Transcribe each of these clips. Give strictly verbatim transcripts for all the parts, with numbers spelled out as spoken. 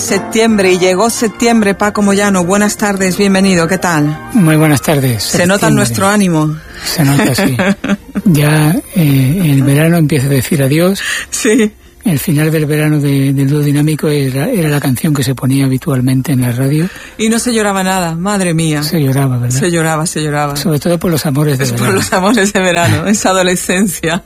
Septiembre, y llegó septiembre. Paco Moyano, buenas tardes, bienvenido, ¿qué tal? Muy buenas tardes. Se septiembre. Nota nuestro ánimo. Se nota, sí. Ya eh, el verano empieza a decir adiós. Sí. El final del verano de, del dúo dinámico era, era la canción que se ponía habitualmente en la radio. Y no se lloraba nada, madre mía. Se lloraba, ¿verdad? Se lloraba, se lloraba. Sobre todo por los amores de es verano. Por los amores de verano, esa adolescencia.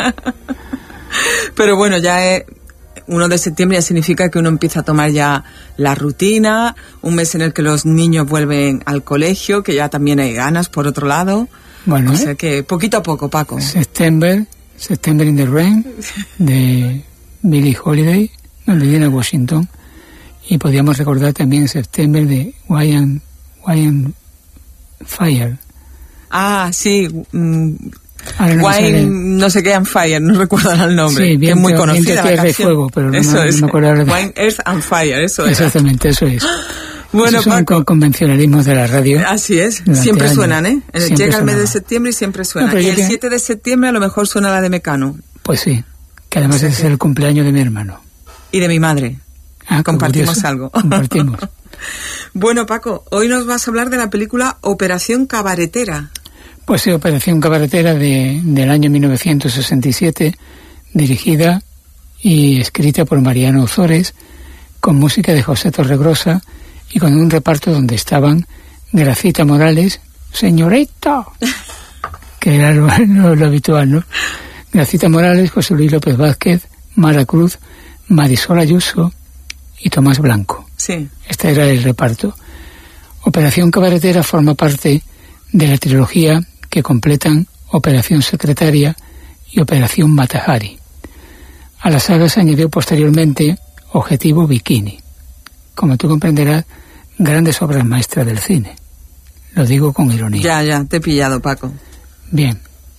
Pero bueno, ya es... uno de septiembre ya significa que uno empieza a tomar ya la rutina, un mes en el que los niños vuelven al colegio, que ya también hay ganas por otro lado. Bueno, o sea que poquito a poco, Paco. September, September in the Rain, de Billie Holiday, Liliana Washington, y podríamos recordar también September de Why and Fire. Ah, sí. Mm. No Wine, no sé qué, and Fire, no recuerdo el nombre. Sí, bien, que es muy conocida la canción. Y fuego, pero no, eso no, es. no me acuerdo ahora de... Wine, Earth and Fire, eso es. Exactamente, eso es. Bueno, Esos son Paco, convencionalismos de la radio. Así es, siempre años. suenan, ¿eh? Siempre Llega el mes sonaba. de septiembre y siempre suena. No, y el que... siete de septiembre a lo mejor suena la de Mecano. Pues sí, que además sí, es sí. el cumpleaños de mi hermano. Y de mi madre. Ah, compartimos curioso. algo. Compartimos. Bueno, Paco, hoy nos vas a hablar de la película Operación Cabaretera. Pues sí, Operación Cabaretera de, del año mil novecientos sesenta y siete, dirigida y escrita por Mariano Ozores, con música de José Torregrosa y con un reparto donde estaban Gracita Morales, señorita, que era lo, lo, lo habitual, ¿no? Gracita Morales, José Luis López Vázquez, Mara Cruz, Marisol Ayuso y Tomás Blanco. Sí. Este era el reparto. Operación Cabaretera forma parte de la trilogía que completan Operación Secretaria y Operación Mata-Hari. A la saga se añadió posteriormente Objetivo Bikini. Como tú comprenderás, grandes obras maestras del cine. Lo digo con ironía. Ya, ya, te he pillado, Paco. Bien.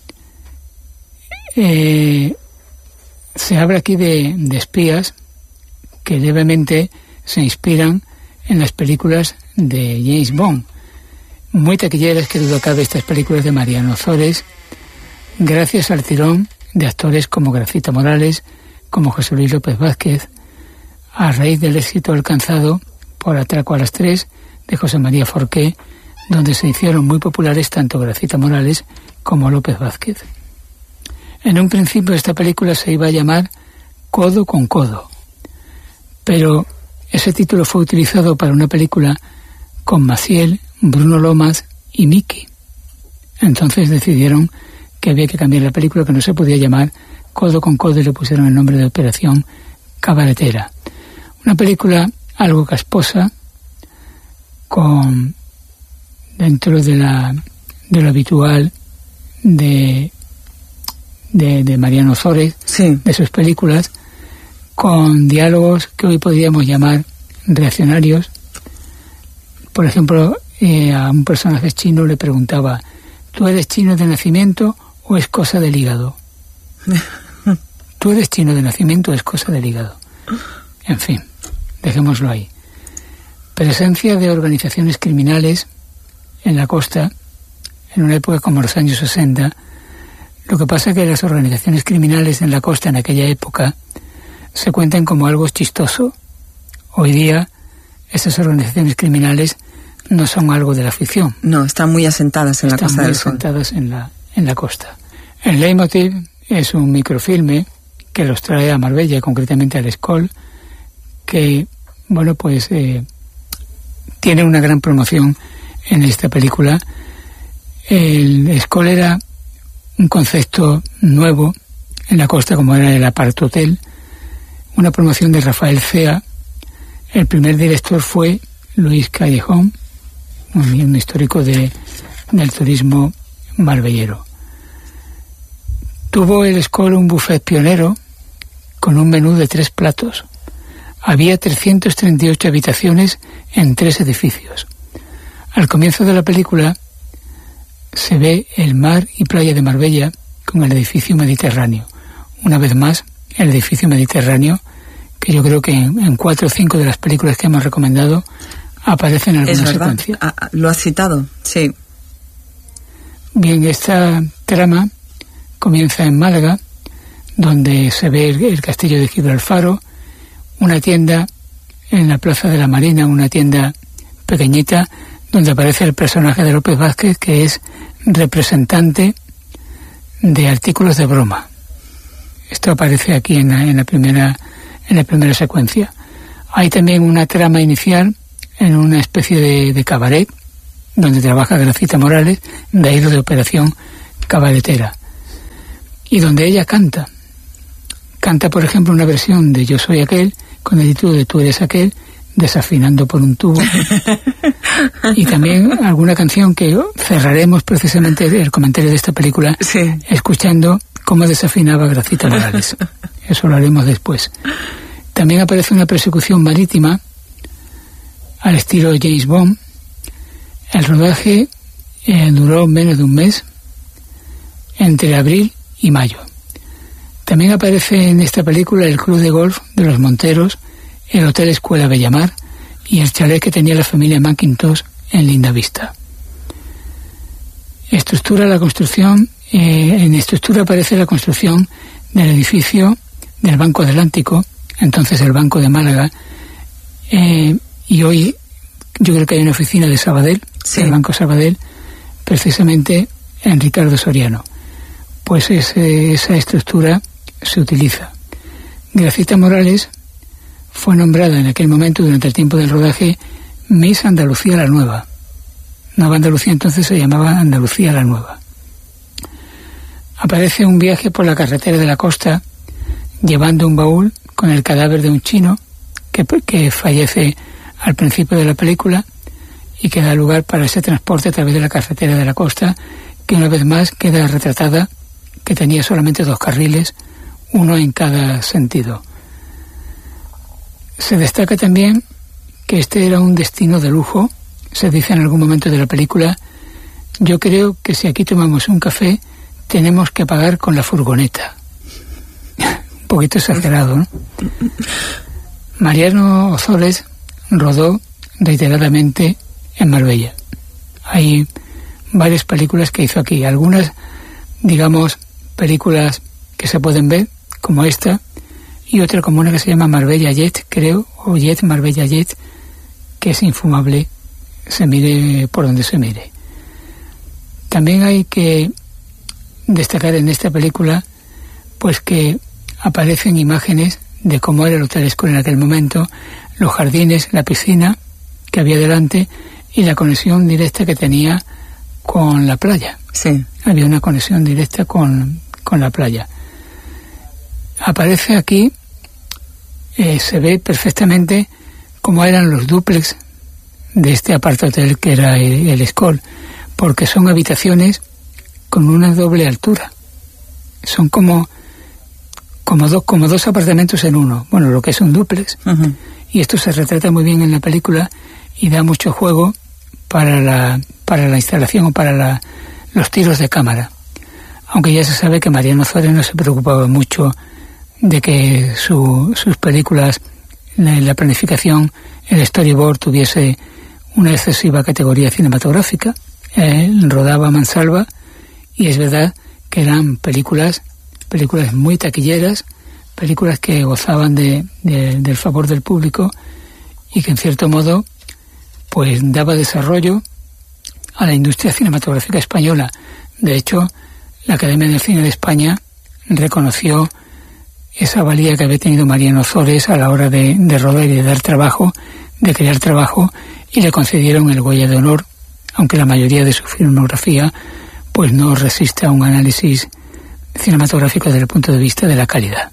Eh, se habla aquí de, de espías que levemente se inspiran en las películas de James Bond. Muy taquilleras, que duda cabe, estas películas de Mariano Ozores, gracias al tirón de actores como Gracita Morales, como José Luis López Vázquez, a raíz del éxito alcanzado por Atraco a las tres de José María Forqué, donde se hicieron muy populares tanto Gracita Morales como López Vázquez. En un principio esta película se iba a llamar Codo con Codo, pero ese título fue utilizado para una película con Maciel, Bruno Lomas y Miki. Entonces decidieron que había que cambiar la película, que no se podía llamar Codo con Codo, y le pusieron el nombre de Operación Cabaretera. Una película algo casposa, con dentro de la de lo habitual de de, de Mariano Ozores, sí. de sus películas, con diálogos que hoy podríamos llamar reaccionarios. Por ejemplo, eh, a un personaje chino le preguntaba: ¿tú eres chino de nacimiento o es cosa del hígado? ¿Tú eres chino de nacimiento o es cosa del hígado? En fin, dejémoslo ahí. Presencia de organizaciones criminales en la costa, en una época como los años sesenta. Lo que pasa es que las organizaciones criminales en la costa en aquella época se cuentan como algo chistoso. Hoy día, esas organizaciones criminales no son algo de la ficción. No, están muy asentadas en la Costa del Sol. Están muy asentadas en la, en la costa. El Leitmotiv es un microfilme que los trae a Marbella, concretamente al Escol, que, bueno, pues eh, tiene una gran promoción en esta película. El Escol era un concepto nuevo en la costa, como era el Apart Hotel, una promoción de Rafael Cea. El primer director fue Luis Callejón, un histórico de, del turismo marbellero. Tuvo el Escol un buffet pionero con un menú de tres platos. Había trescientas treinta y ocho habitaciones en tres edificios. Al comienzo de la película se ve el mar y playa de Marbella con el edificio mediterráneo. Una vez más, el edificio mediterráneo, que yo creo que en, en cuatro o cinco de las películas que hemos recomendado aparece en alguna secuencia. Ah, lo has citado, sí. Bien, esta trama comienza en Málaga, donde se ve el, el castillo de Gibralfaro, una tienda en la Plaza de la Marina, una tienda pequeñita, donde aparece el personaje de López Vázquez, que es representante de artículos de broma. Esto aparece aquí en la, en la primera en la primera secuencia. Hay también una trama inicial en una especie de, de cabaret, donde trabaja Gracita Morales, de ahí lo de Operación Cabaretera, y donde ella canta. Canta, por ejemplo, una versión de Yo soy aquel, con el título de Tú eres aquel, desafinando por un tubo. Y también alguna canción que cerraremos precisamente el comentario de esta película, sí, escuchando cómo desafinaba Gracita Morales. Eso lo haremos después. También aparece una persecución marítima al estilo James Bond. El rodaje eh, duró menos de un mes, entre abril y mayo. También aparece en esta película el club de golf de los Monteros, el Hotel Escuela Bellamar y el chalet que tenía la familia McIntosh en Lindavista. Estructura la construcción, eh, en estructura aparece la construcción del edificio del Banco Atlántico, entonces el Banco de Málaga, eh, y hoy yo creo que hay una oficina de Sabadell, sí, el Banco Sabadell, precisamente en Ricardo Soriano. Pues ese, esa estructura se utiliza. Gracita Morales fue nombrada en aquel momento, durante el tiempo del rodaje, Miss Andalucía la Nueva. Nueva Andalucía entonces se llamaba Andalucía la Nueva. Aparece un viaje por la carretera de la costa, llevando un baúl con el cadáver de un chino que, que fallece al principio de la película y que da lugar para ese transporte a través de la carretera de la costa, que una vez más queda retratada, que tenía solamente dos carriles, uno en cada sentido. Se destaca también que este era un destino de lujo. Se dice en algún momento de la película: yo creo que si aquí tomamos un café tenemos que pagar con la furgoneta. Un poquito exagerado, ¿no? Mariano Ozores rodó reiteradamente en Marbella. Hay varias películas que hizo aquí, algunas, digamos, películas que se pueden ver, como esta, y otra como una que se llama Marbella Jet, creo, o Jet Marbella Jet, que es infumable, se mire por donde se mire. También hay que destacar en esta película, pues que aparecen imágenes de cómo era el Hotel Escuela en aquel momento, los jardines, la piscina que había delante y la conexión directa que tenía con la playa. Sí. Había una conexión directa con, con la playa. Aparece aquí, eh, se ve perfectamente cómo eran los dúplex de este apart-hotel que era el, el Escol, porque son habitaciones con una doble altura. Son como como dos como dos apartamentos en uno, bueno, lo que es un dúplex. Uh-huh. Y esto se retrata muy bien en la película y da mucho juego para la para la instalación o para la, los tiros de cámara. Aunque ya se sabe que Mariano Ozores no se preocupaba mucho de que su, sus películas, la, la planificación, el storyboard tuviese una excesiva categoría cinematográfica. Él rodaba a mansalva y es verdad que eran películas películas muy taquilleras, películas que gozaban de, de, del favor del público y que en cierto modo pues daba desarrollo a la industria cinematográfica española. De hecho, la Academia del Cine de España reconoció esa valía que había tenido Mariano Ozores a la hora de, de rodar y de dar trabajo, de crear trabajo, y le concedieron el Goya de Honor, aunque la mayoría de su filmografía pues no resiste a un análisis cinematográfico desde el punto de vista de la calidad.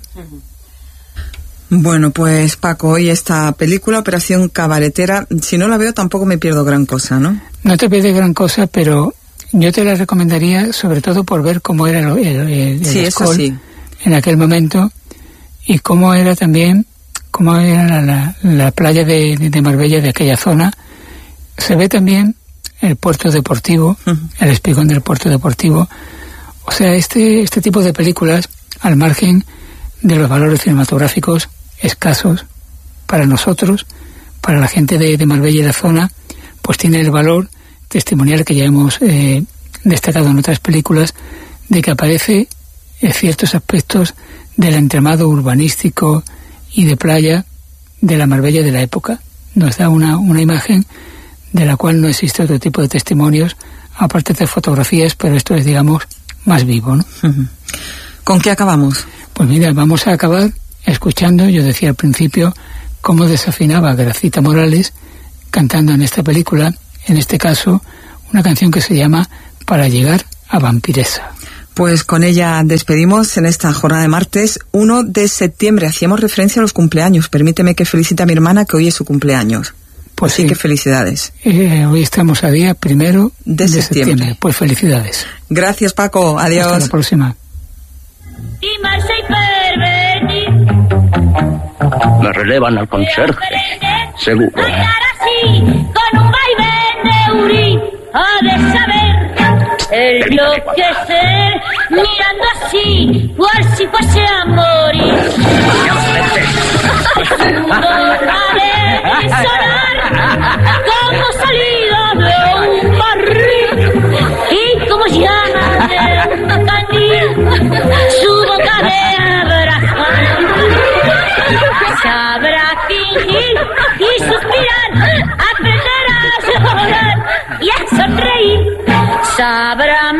Bueno, pues Paco, hoy esta película, Operación Cabaretera, si no la veo tampoco me pierdo gran cosa, ¿no? No te pierdes gran cosa, pero yo te la recomendaría sobre todo por ver cómo era el, el, el sí, eso sí, en aquel momento y cómo era también, cómo era la, la, la playa de, de Marbella, de aquella zona. Se ve también el puerto deportivo, uh-huh. el espigón del puerto deportivo. O sea, este, este tipo de películas, al margen de los valores cinematográficos escasos para nosotros, para la gente de, de Marbella y la zona, pues tiene el valor testimonial que ya hemos eh, destacado en otras películas, de que aparece eh, ciertos aspectos del entramado urbanístico y de playa de la Marbella de la época. Nos da una, una imagen de la cual no existe otro tipo de testimonios, aparte de fotografías, pero esto es, digamos, más vivo, ¿no? Uh-huh. ¿Con qué acabamos? Pues mira, vamos a acabar escuchando, yo decía al principio, cómo desafinaba Gracita Morales cantando en esta película, en este caso, una canción que se llama Para llegar a Vampiresa. Pues con ella despedimos en esta jornada de martes uno de septiembre. Hacíamos referencia a los cumpleaños. Permíteme que felicite a mi hermana, que hoy es su cumpleaños. Pues Así sí. que felicidades. Eh, hoy estamos a día primero de, de septiembre. septiembre. Pues felicidades. Gracias, Paco. Adiós. Hasta la próxima. Me relevan al conserje, seguro. Con un vaivén de Uri, ha de saber enloquecer, mirando así, cual si fuese a morir. De sonar como salida de un barril y como llama de una canilla, su boca de abrazar. Sabrá fingir y suspirar, aprender a llorar y a sonreír. Sabrá